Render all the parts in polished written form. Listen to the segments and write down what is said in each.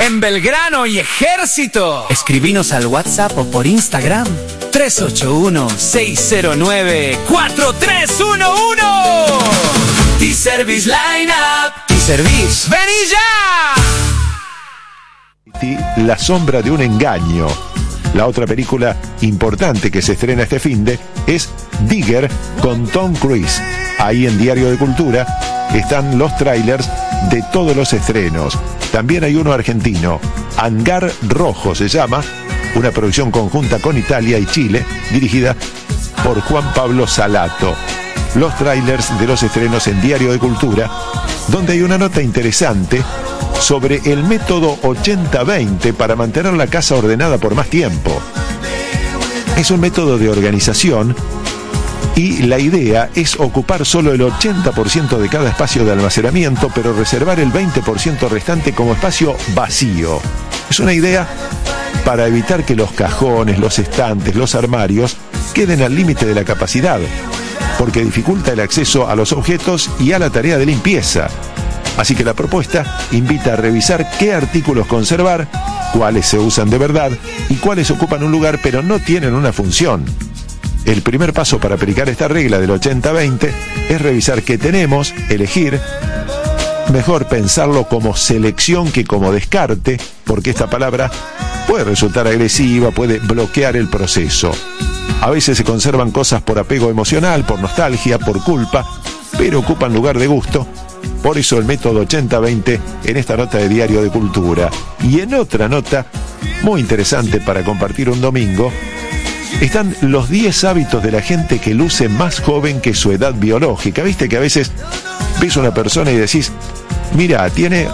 en Belgrano y Ejército. Escribinos al WhatsApp o por Instagram 381-609-4311. T-Service Lineup. T-Service. ¡Vení ya! La sombra de un engaño. La otra película importante que se estrena este finde es Digger con Tom Cruise. Ahí en Diario de Cultura están los trailers de todos los estrenos. También hay uno argentino, Hangar Rojo se llama, una producción conjunta con Italia y Chile, dirigida por Juan Pablo Salato. Los trailers de los estrenos en Diario de Cultura, donde hay una nota interesante sobre el método 80-20 para mantener la casa ordenada por más tiempo. Es un método de organización y la idea es ocupar solo el 80% de cada espacio de almacenamiento, pero reservar el 20% restante como espacio vacío. Es una idea para evitar que los cajones, los estantes, los armarios queden al límite de la capacidad, porque dificulta el acceso a los objetos y a la tarea de limpieza. Así que la propuesta invita a revisar qué artículos conservar, cuáles se usan de verdad y cuáles ocupan un lugar pero no tienen una función. El primer paso para aplicar esta regla del 80-20 es revisar qué tenemos, elegir, mejor pensarlo como selección que como descarte, porque esta palabra puede resultar agresiva, puede bloquear el proceso. A veces se conservan cosas por apego emocional, por nostalgia, por culpa, pero ocupan lugar de gusto. Por eso el método 80-20 en esta nota de Diario de Cultura. Y en otra nota, muy interesante para compartir un domingo, están los 10 hábitos de la gente que luce más joven que su edad biológica. Viste que a veces ves a una persona y decís, mira, tiene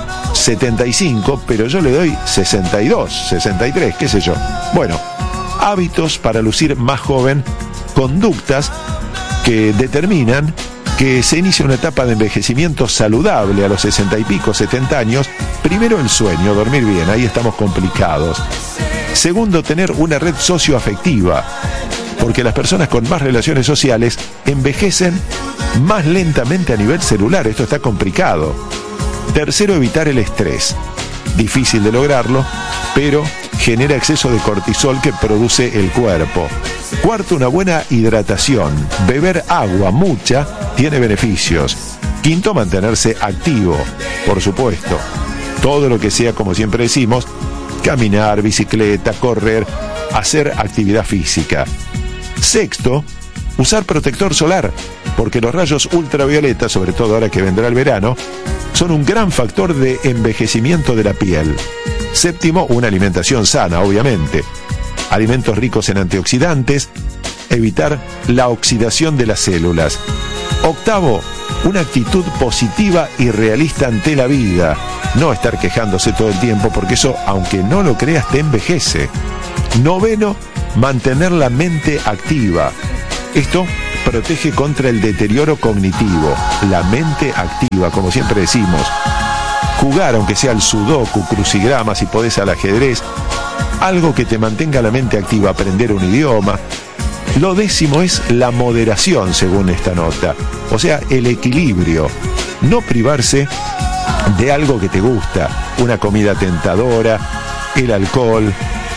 75, pero yo le doy 62, 63, qué sé yo. Bueno, hábitos para lucir más joven, conductas que determinan que se inicia una etapa de envejecimiento saludable a los 60 y pico, 70 años. Primero, el sueño, dormir bien, ahí estamos complicados. Segundo, tener una red socioafectiva, porque las personas con más relaciones sociales envejecen más lentamente a nivel celular, esto está complicado. Tercero, evitar el estrés. Difícil de lograrlo, pero genera exceso de cortisol que produce el cuerpo. Cuarto, una buena hidratación. Beber agua, mucha, tiene beneficios. Quinto, mantenerse activo, por supuesto. Todo lo que sea, como siempre decimos, caminar, bicicleta, correr, hacer actividad física. Sexto, usar protector solar, porque los rayos ultravioleta, sobre todo ahora que vendrá el verano, son un gran factor de envejecimiento de la piel. Séptimo, una alimentación sana, obviamente. Alimentos ricos en antioxidantes, evitar la oxidación de las células. Octavo, una actitud positiva y realista ante la vida. No estar quejándose todo el tiempo, porque eso, aunque no lo creas, te envejece. Noveno, mantener la mente activa. Esto protege contra el deterioro cognitivo. La mente activa, como siempre decimos. Jugar, aunque sea al sudoku, crucigramas, si podés al ajedrez. Algo que te mantenga la mente activa, aprender un idioma. Lo décimo es la moderación, según esta nota. O sea, el equilibrio. No privarse de algo que te gusta. Una comida tentadora, el alcohol,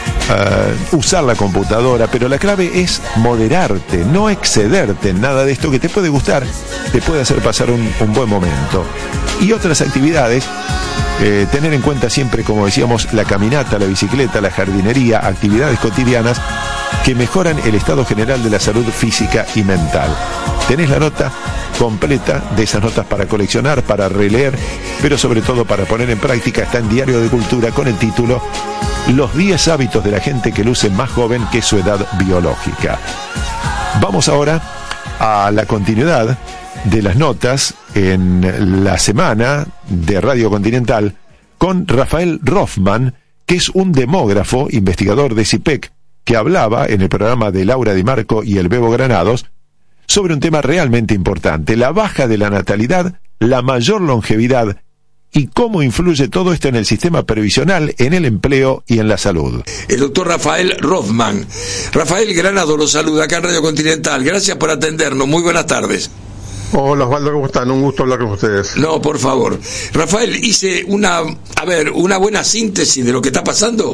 usar la computadora. Pero la clave es moderarte, no excederte en nada de esto que te puede gustar, te puede hacer pasar un buen momento. Y otras actividades, tener en cuenta siempre, como decíamos, la caminata, la bicicleta, la jardinería, actividades cotidianas que mejoran el estado general de la salud física y mental. Tenés la nota completa de esas notas para coleccionar, para releer, pero sobre todo para poner en práctica. Está en Diario de Cultura con el título Los 10 hábitos de la gente que luce más joven que su edad biológica. Vamos ahora a la continuidad de las notas en la semana de Radio Continental con Rafael Rothman, que es un demógrafo, investigador de CIPEC, que hablaba en el programa de Laura Di Marco y el Bebo Granados sobre un tema realmente importante: la baja de la natalidad, la mayor longevidad y cómo influye todo esto en el sistema previsional, en el empleo y en la salud. El doctor Rafael Rothman. Rafael Granado lo saluda acá en Radio Continental. Gracias por atendernos. Muy buenas tardes. Hola Osvaldo, ¿cómo están? Un gusto hablar con ustedes. No, por favor. Rafael, hice una buena síntesis de lo que está pasando.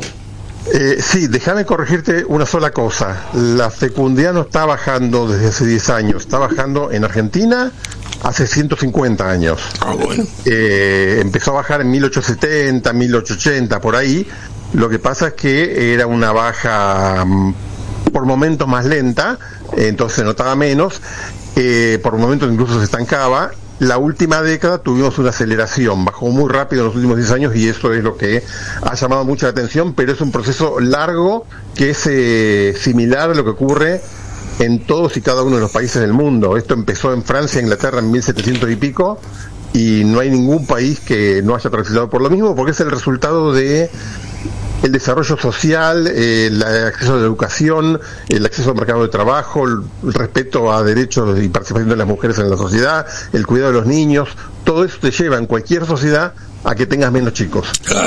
Sí, déjame corregirte una sola cosa. La fecundidad no está bajando desde hace 10 años, está bajando en Argentina hace 150 años. Bueno. Empezó a bajar en 1870, 1880, por ahí. Lo que pasa es que era una baja por momentos más lenta, entonces se notaba menos, por momentos incluso se estancaba. La última década tuvimos una aceleración, bajó muy rápido en los últimos 10 años y eso es lo que ha llamado mucha atención, pero es un proceso largo que es similar a lo que ocurre en todos y cada uno de los países del mundo. Esto empezó en Francia e Inglaterra en 1700 y pico, y no hay ningún país que no haya transitado por lo mismo, porque es el resultado de el desarrollo social, el acceso a la educación, el acceso al mercado de trabajo, el respeto a derechos y participación de las mujeres en la sociedad, el cuidado de los niños. Todo eso te lleva en cualquier sociedad a que tengas menos chicos.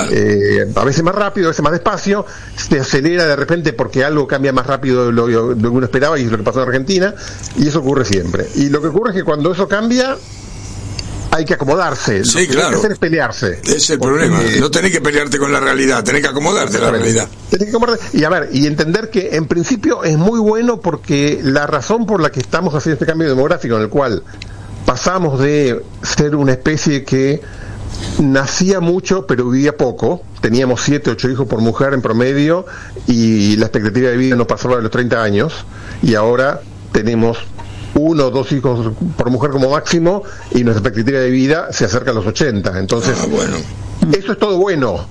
A veces más rápido, a veces más despacio, se acelera de repente porque algo cambia más rápido de lo que uno esperaba, y es lo que pasó en Argentina, y eso ocurre siempre. Y lo que ocurre es que cuando eso cambia, hay que acomodarse. Sí, lo que claro. hay que hacer es pelearse. Es el problema. No tenés que pelearte con la realidad, tenés que acomodarte a la realidad. Tenés que acomodarte. Y a ver, y entender que en principio es muy bueno, porque la razón por la que estamos haciendo este cambio demográfico, en el cual pasamos de ser una especie que nacía mucho pero vivía poco, teníamos 7, 8 hijos por mujer en promedio, y la expectativa de vida no pasaba de los 30 años, y ahora tenemos 1 o 2 hijos por mujer como máximo, y nuestra expectativa de vida se acerca a los 80. Entonces, bueno. Eso es todo bueno,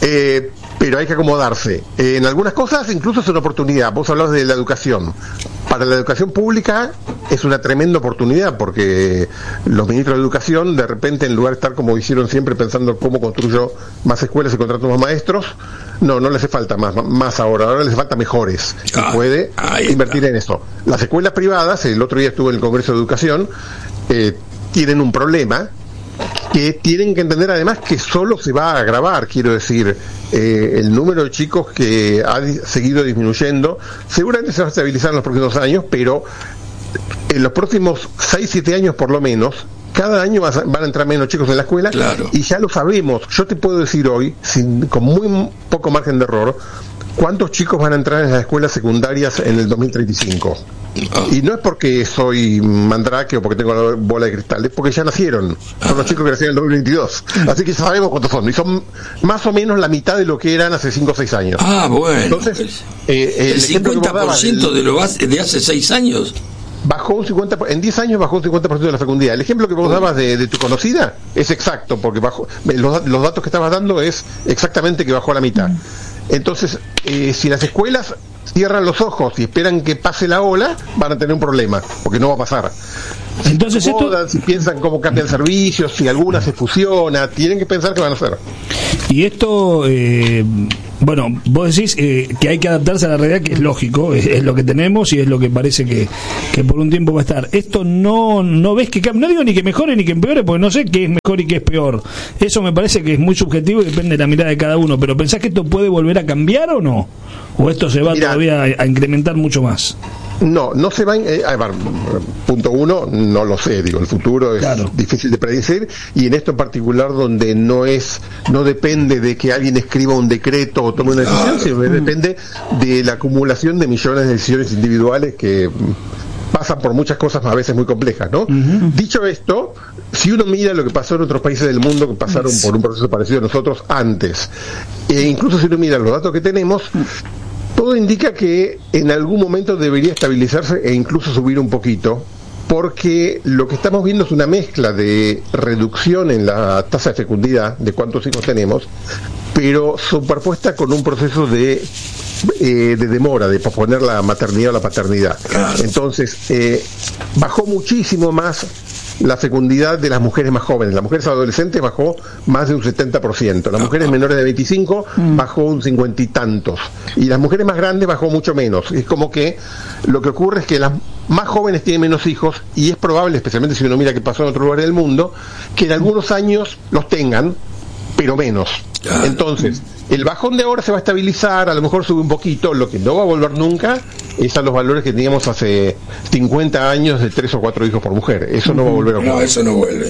pero hay que acomodarse. En algunas cosas incluso es una oportunidad. Vos hablabas de la educación. Para la educación pública es una tremenda oportunidad, porque los ministros de educación, de repente, en lugar de estar como hicieron siempre pensando cómo construyo más escuelas y contrato más maestros, no le hace falta más ahora le hace falta mejores. Se puede invertir en eso. Las escuelas privadas, el otro día estuve en el Congreso de Educación, tienen un problema que tienen que entender además que solo se va a agravar. Quiero decir, el número de chicos que ha seguido disminuyendo seguramente se va a estabilizar en los próximos años, pero en los próximos 6-7 años por lo menos, cada año van a entrar menos chicos en la escuela. Claro. Y ya lo sabemos. Yo te puedo decir hoy, con muy poco margen de error, cuántos chicos van a entrar en las escuelas secundarias en el 2035. Y no es porque soy mandrake o porque tengo la bola de cristal, es porque ya nacieron. Son los chicos que nacieron en el 2022. Así que ya sabemos cuántos son. Y son más o menos la mitad de lo que eran hace 5 o 6 años. Bueno. Entonces, el 50% de lo de hace 6 años. Bajó un 50%, en 10 años bajó un 50% de la fecundidad. El ejemplo que vos dabas de tu conocida es exacto, porque los datos que estabas dando es exactamente que bajó a la mitad. Entonces, si las escuelas cierran los ojos y esperan que pase la ola, van a tener un problema, porque no va a pasar. Entonces Si piensan cómo cambian servicios, si alguna se fusiona, tienen que pensar qué van a hacer. Y esto, bueno, vos decís que hay que adaptarse a la realidad, que es lógico, es lo que tenemos y es lo que parece que por un tiempo va a estar. Esto no ves que cambie, no digo ni que mejore ni que empeore, porque no sé qué es mejor y qué es peor. Eso me parece que es muy subjetivo y depende de la mirada de cada uno, pero ¿pensás que esto puede volver a cambiar o no? ¿O esto se va todavía a incrementar mucho más? No se va a ver, punto uno, no lo sé, el futuro es difícil de predecir, y en esto en particular, donde no depende de que alguien escriba un decreto o tome una decisión, sino que depende de la acumulación de millones de decisiones individuales que pasan por muchas cosas a veces muy complejas, ¿no? Dicho esto, si uno mira lo que pasó en otros países del mundo que pasaron por un proceso parecido a nosotros antes, e incluso si uno mira los datos que tenemos, todo indica que en algún momento debería estabilizarse e incluso subir un poquito, porque lo que estamos viendo es una mezcla de reducción en la tasa de fecundidad, de cuántos hijos tenemos, pero superpuesta con un proceso de demora, de posponer la maternidad o la paternidad. Entonces, bajó muchísimo más la fecundidad de las mujeres más jóvenes. Las mujeres adolescentes bajó más de un 70%. Las mujeres menores de 25 bajó un 50 y tantos. Y las mujeres más grandes bajó mucho menos. Es como que lo que ocurre es que las más jóvenes tienen menos hijos, y es probable, especialmente si uno mira qué pasó en otros lugares del mundo, que en algunos años los tengan, pero menos. Entonces, El bajón de ahora se va a estabilizar, a lo mejor sube un poquito, lo que no va a volver nunca es a los valores que teníamos hace 50 años de 3 o 4 hijos por mujer. Eso no va a volver a ocurrir. No, eso no vuelve.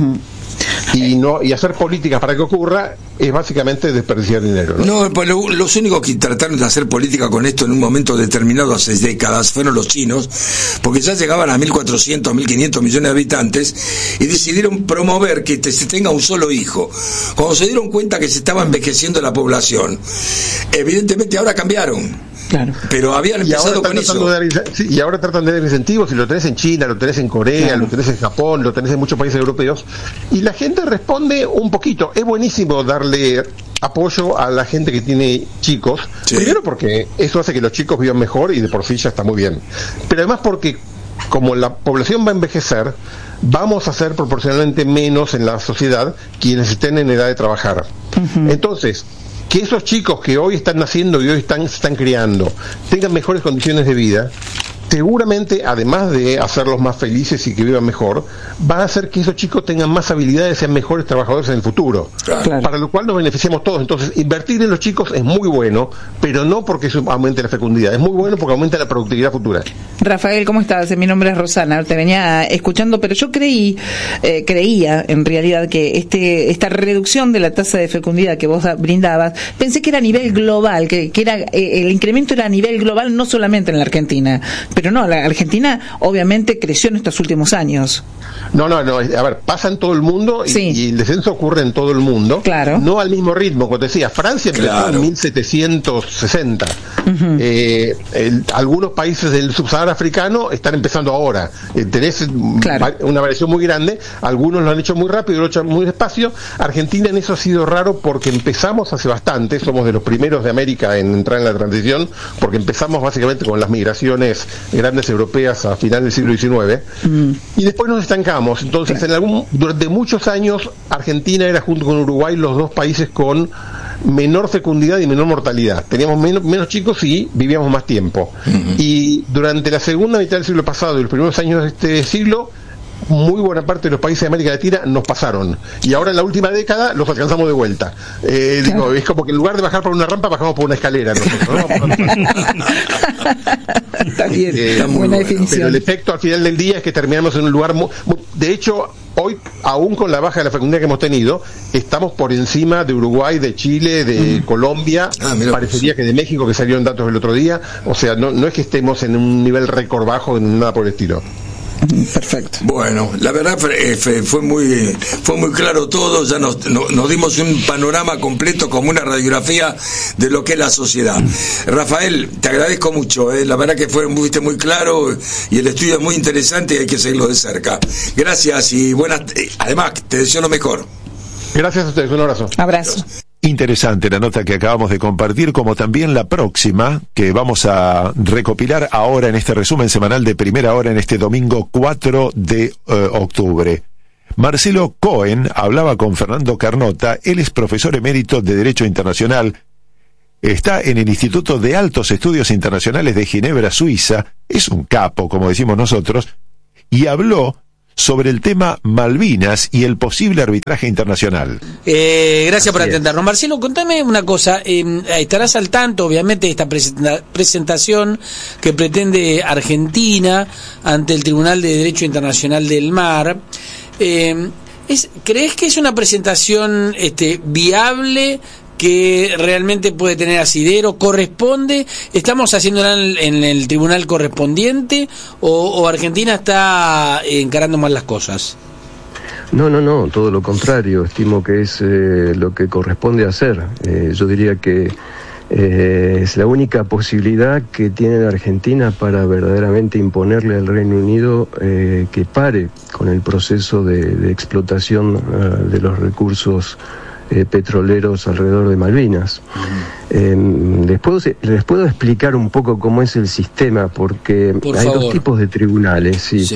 Y hacer políticas para que ocurra es básicamente desperdiciar dinero, ¿no? No, pues los únicos que trataron de hacer política con esto en un momento determinado hace décadas fueron los chinos, porque ya llegaban a 1.400, 1.500 millones de habitantes y decidieron promover que se tenga un solo hijo. Cuando se dieron cuenta que se estaba envejeciendo la población, evidentemente ahora cambiaron. Claro. Pero habían empezado con eso. Y ahora tratan de dar incentivos, y lo tenés en China, lo tenés en Corea, lo tenés en Japón, lo tenés en muchos países europeos, y la gente responde un poquito. Es buenísimo darle apoyo a la gente que tiene chicos, primero porque eso hace que los chicos vivan mejor y de por sí ya está muy bien, pero además porque como la población va a envejecer, vamos a ser proporcionalmente menos en la sociedad quienes estén en edad de trabajar. Entonces, que esos chicos que hoy están naciendo y hoy se están criando tengan mejores condiciones de vida, seguramente, además de hacerlos más felices y que vivan mejor, va a hacer que esos chicos tengan más habilidades y sean mejores trabajadores en el futuro. Claro. Para lo cual nos beneficiamos todos. Entonces, invertir en los chicos es muy bueno, pero no porque eso aumente la fecundidad, es muy bueno porque aumenta la productividad futura. Rafael, ¿cómo estás? Mi nombre es Rosana, te venía escuchando, pero yo creía en realidad que esta reducción de la tasa de fecundidad que vos brindabas, pensé que era a nivel global, que era el incremento era a nivel global, no solamente en la Argentina. Pero no, la Argentina obviamente creció en estos últimos años. No, a ver, pasa en todo el mundo y el descenso ocurre en todo el mundo. Claro. No al mismo ritmo, como te decía, Francia empezó en 1760. Algunos países del subsahara africano están empezando ahora. Tenés una variación muy grande, algunos lo han hecho muy rápido, otros muy despacio. Argentina en eso ha sido raro porque empezamos hace bastante, somos de los primeros de América en entrar en la transición, porque empezamos básicamente con las migraciones grandes europeas a finales del siglo XIX y después nos estancamos. Entonces durante muchos años Argentina era, junto con Uruguay, los dos países con menor fecundidad y menor mortalidad. Teníamos menos chicos y vivíamos más tiempo. Y durante la segunda mitad del siglo pasado y los primeros años de este siglo, muy buena parte de los países de América Latina nos pasaron, y ahora en la última década los alcanzamos de vuelta. Es como que en lugar de bajar por una rampa, bajamos por una escalera nosotros, ¿no? Está bien, buena definición. Pero el efecto al final del día es que terminamos en un lugar de hecho, hoy, aún con la baja de la fecundidad que hemos tenido, estamos por encima de Uruguay, de Chile, de Colombia, parecería que de México, que salieron datos el otro día. O sea, no es que estemos en un nivel récord bajo, nada por el estilo. Perfecto. Bueno, la verdad fue muy claro todo, ya nos dimos un panorama completo, como una radiografía de lo que es la sociedad. Rafael, te agradezco mucho, la verdad que fuiste muy claro y el estudio es muy interesante y hay que seguirlo de cerca. Gracias y además te deseo lo mejor. Gracias a ustedes, un abrazo. Abrazo. Interesante la nota que acabamos de compartir, como también la próxima que vamos a recopilar ahora en este resumen semanal de Primera Hora en este domingo 4 de octubre. Marcelo Cohen hablaba con Fernando Carnota, él es profesor emérito de Derecho Internacional, está en el Instituto de Altos Estudios Internacionales de Ginebra, Suiza, es un capo, como decimos nosotros, y habló sobre el tema Malvinas y el posible arbitraje internacional. Gracias por atendernos. Marcelo, contame una cosa, estarás al tanto, obviamente, de esta presentación que pretende Argentina ante el Tribunal de Derecho Internacional del Mar. ¿Crees que es una presentación viable, que realmente puede tener asidero? ¿Corresponde? ¿Estamos haciéndola en el tribunal correspondiente o Argentina está encarando mal las cosas? No, todo lo contrario. Estimo que es lo que corresponde hacer. Yo diría que es la única posibilidad que tiene la Argentina para verdaderamente imponerle al Reino Unido que pare con el proceso de explotación de los recursos petroleros alrededor de Malvinas. Les puedo explicar un poco cómo es el sistema, porque hay dos tipos de tribunales. Sí.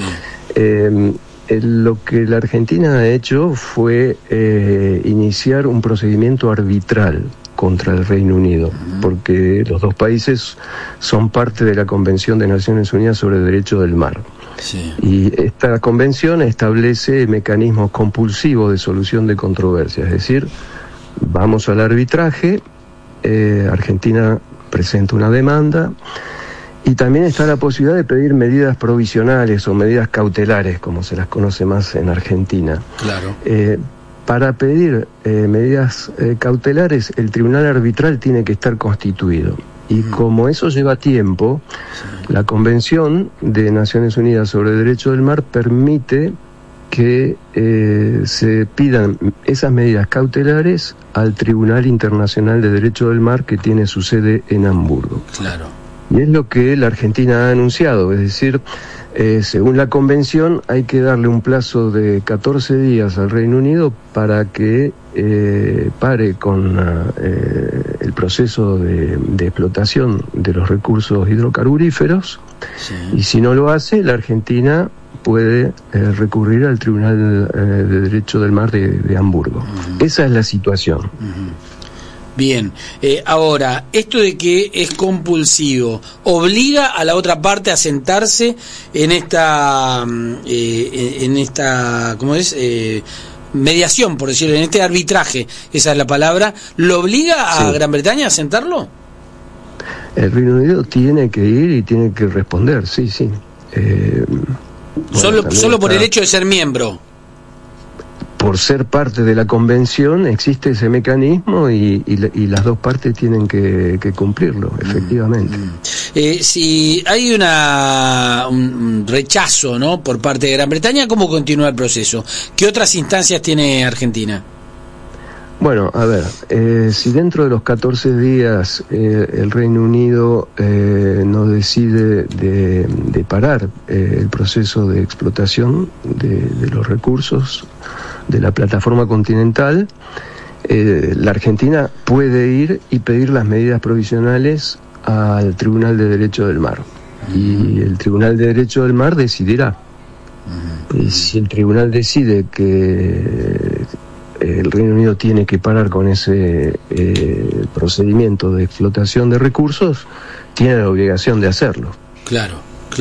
Lo que la Argentina ha hecho fue iniciar un procedimiento arbitral contra el Reino Unido, porque los dos países son parte de la Convención de Naciones Unidas sobre el Derecho del Mar. Sí. Y esta convención establece mecanismos compulsivos de solución de controversias, es decir, vamos al arbitraje Argentina presenta una demanda. Y también está la posibilidad de pedir medidas provisionales o medidas cautelares, como se las conoce más en Argentina. Claro. Para pedir medidas cautelares, el tribunal arbitral tiene que estar constituido. Y como eso lleva tiempo, la Convención de Naciones Unidas sobre el Derecho del Mar permite que se pidan esas medidas cautelares al Tribunal Internacional de Derecho del Mar, que tiene su sede en Hamburgo. Claro. Y es lo que la Argentina ha anunciado, es decir, según la Convención hay que darle un plazo de 14 días al Reino Unido para que pare con el proceso de explotación de los recursos hidrocarburíferos, sí. Y si no lo hace, la Argentina puede recurrir al Tribunal de Derecho del Mar de Hamburgo. Esa es la situación. Bien, ahora, esto de que es compulsivo, ¿obliga a la otra parte a sentarse en esta, ¿cómo es? Mediación, por decirlo, en este arbitraje, esa es la palabra, ¿lo obliga a Gran Bretaña a sentarlo? El Reino Unido tiene que ir y tiene que responder, sí. Solo por el hecho de ser miembro. Por ser parte de la convención existe ese mecanismo y las dos partes tienen que cumplirlo, efectivamente. Si hay un rechazo, ¿no?, por parte de Gran Bretaña, ¿cómo continúa el proceso? ¿Qué otras instancias tiene Argentina? Bueno, a ver, si dentro de los 14 días el Reino Unido no decide de parar el proceso de explotación de los recursos de la plataforma continental, la Argentina puede ir y pedir las medidas provisionales al Tribunal de Derecho del Mar. Y el Tribunal de Derecho del Mar decidirá. Y si el tribunal decide que el Reino Unido tiene que parar con ese procedimiento de explotación de recursos, tiene la obligación de hacerlo. Claro.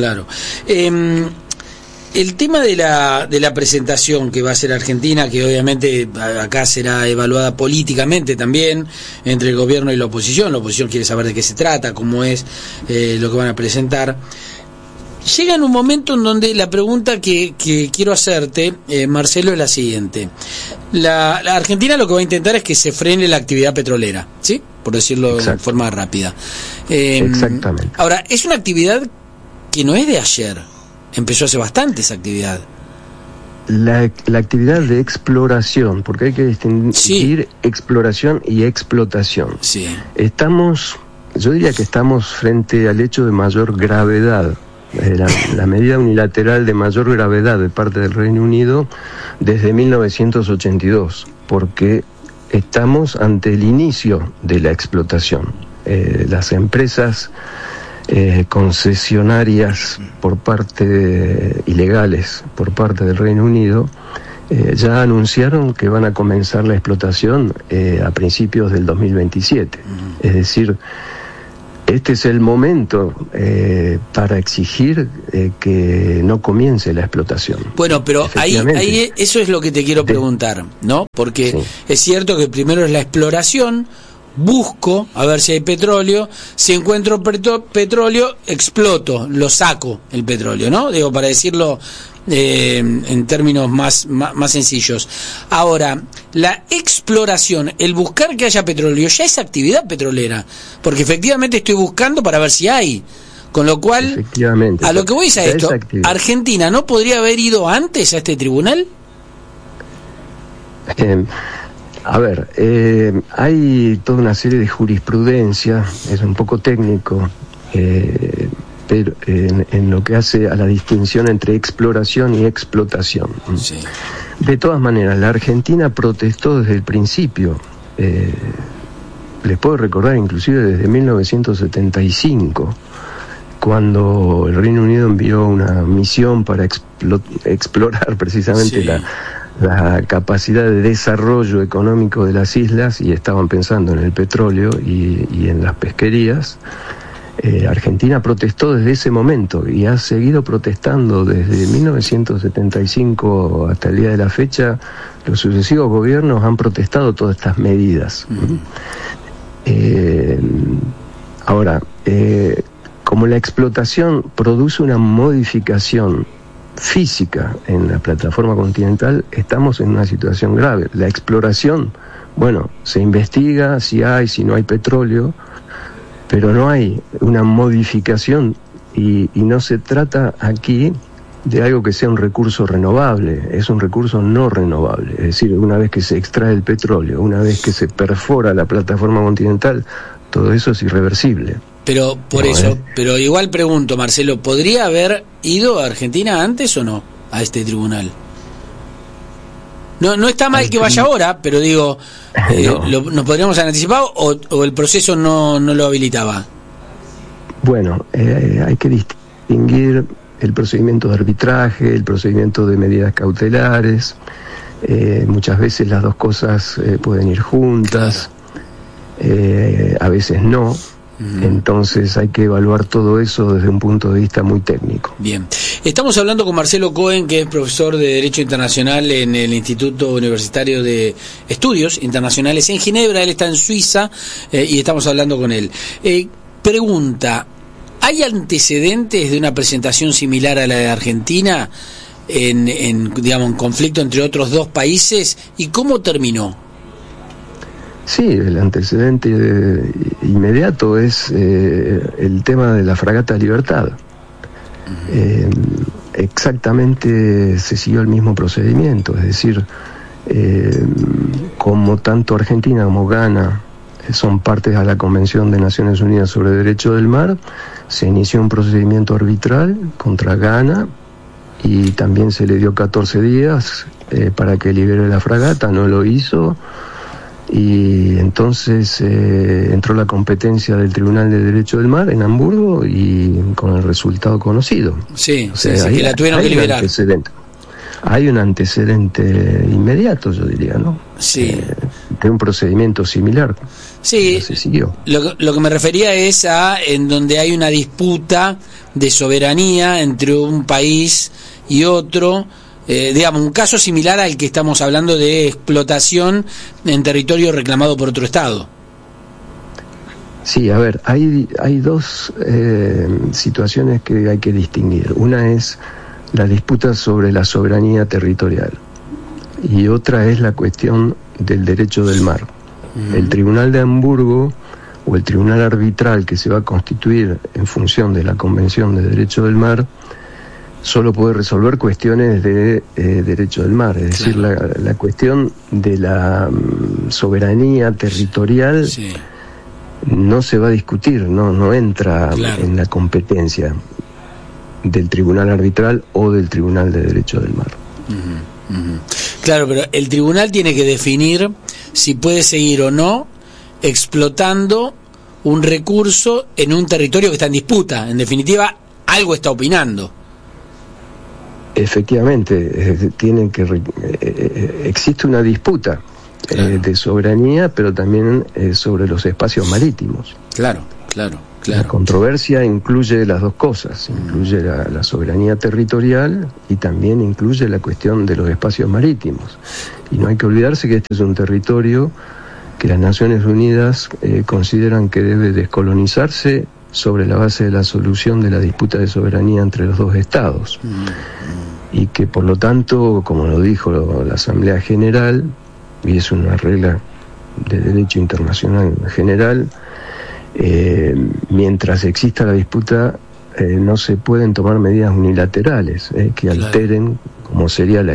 El tema de la presentación que va a hacer Argentina, que obviamente acá será evaluada políticamente también entre el gobierno y la oposición quiere saber de qué se trata, cómo es lo que van a presentar. Llega en un momento en donde la pregunta que quiero hacerte, Marcelo, es la siguiente. La Argentina lo que va a intentar es que se frene la actividad petrolera, ¿sí? Por decirlo de forma rápida. Exactamente. Ahora, es una actividad que no es de ayer. Empezó hace bastante esa actividad. La actividad de exploración, porque hay que distinguir exploración y explotación. Sí. Yo diría que estamos frente al hecho de mayor gravedad, la medida unilateral de mayor gravedad de parte del Reino Unido desde 1982, porque estamos ante el inicio de la explotación. Las empresas concesionarias ilegales por parte del Reino Unido ya anunciaron que van a comenzar la explotación a principios del 2027. Es decir, este es el momento para exigir que no comience la explotación. Bueno, pero ahí eso es lo que te quiero preguntar, ¿no? Porque es cierto que primero es la exploración. Busco a ver si hay petróleo, si encuentro petróleo, exploto, lo saco el petróleo, ¿no? Digo, para decirlo en términos más sencillos. Ahora, la exploración, el buscar que haya petróleo, ya es actividad petrolera, porque efectivamente estoy buscando para ver si hay. Con lo cual, a lo que voy es a esto, ¿Argentina no podría haber ido antes a este tribunal? A ver, hay toda una serie de jurisprudencia, es un poco técnico, pero en lo que hace a la distinción entre exploración y explotación. Sí. De todas maneras, la Argentina protestó desde el principio, les puedo recordar inclusive desde 1975, cuando el Reino Unido envió una misión para explorar precisamente la capacidad de desarrollo económico de las islas, y estaban pensando en el petróleo y en las pesquerías. Argentina protestó desde ese momento y ha seguido protestando desde 1975 hasta el día de la fecha. Los sucesivos gobiernos han protestado todas estas medidas. Ahora, como la explotación produce una modificación física en la plataforma continental, estamos en una situación grave. La exploración, bueno, se investiga si no hay petróleo, pero no hay una modificación y no se trata aquí de algo que sea un recurso renovable, es un recurso no renovable. Es decir, una vez que se extrae el petróleo, una vez que se perfora la plataforma continental, todo eso es irreversible. Pero por eso, pero igual pregunto, Marcelo, ¿podría haber ido a Argentina antes o no a este tribunal? No está mal que vaya ahora, pero digo, ¿nos podríamos haber anticipado o el proceso no lo habilitaba? Bueno, hay que distinguir el procedimiento de arbitraje, el procedimiento de medidas cautelares. Muchas veces las dos cosas pueden ir juntas, a veces no. Entonces hay que evaluar todo eso desde un punto de vista muy técnico. Bien, estamos hablando con Marcelo Cohen, que es profesor de Derecho Internacional en el Instituto Universitario de Estudios Internacionales en Ginebra. Él está en Suiza y estamos hablando con él. Pregunta, ¿hay antecedentes de una presentación similar a la de Argentina en conflicto entre otros dos países? ¿Y cómo terminó? Sí, el antecedente inmediato es el tema de la fragata Libertad. Exactamente se siguió el mismo procedimiento, es decir, como tanto Argentina como Ghana son partes a la Convención de Naciones Unidas sobre Derecho del Mar, se inició un procedimiento arbitral contra Ghana y también se le dio 14 días para que libere la fragata, no lo hizo. Y entonces entró la competencia del Tribunal de Derecho del Mar en Hamburgo y con el resultado conocido. Sí, o sea, que la tuvieron que liberar. Hay un antecedente inmediato, yo diría, ¿no? Sí. De un procedimiento similar. Sí, se siguió. Lo que me refería es a en donde hay una disputa de soberanía entre un país y otro. Un caso similar al que estamos hablando de explotación en territorio reclamado por otro Estado. Sí, a ver, hay dos situaciones que hay que distinguir. Una es la disputa sobre la soberanía territorial y otra es la cuestión del derecho del mar. El Tribunal de Hamburgo o el Tribunal Arbitral que se va a constituir en función de la Convención de Derecho del Mar solo puede resolver cuestiones de derecho del mar, es decir, la cuestión de la soberanía territorial no se va a discutir, no entra en la competencia del Tribunal Arbitral o del Tribunal de Derecho del Mar. Claro, pero el tribunal tiene que definir si puede seguir o no explotando un recurso en un territorio que está en disputa. En definitiva, algo está opinando. Efectivamente, existe una disputa de soberanía, pero también sobre los espacios marítimos. Claro. La controversia incluye las dos cosas, incluye la soberanía territorial y también incluye la cuestión de los espacios marítimos. Y no hay que olvidarse que este es un territorio que las Naciones Unidas consideran que debe descolonizarse sobre la base de la solución de la disputa de soberanía entre los dos estados. Y que por lo tanto, como lo dijo la Asamblea General, y es una regla de derecho internacional general, mientras exista la disputa no se pueden tomar medidas unilaterales que alteren, como sería la